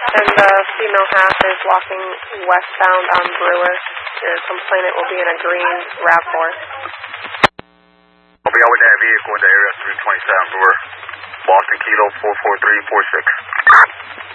And the female half is walking westbound on Brewer. Your complainant will be in a green RAV4. I'll be out with that vehicle in the area 327 Brewer. Boston Kilo 44346.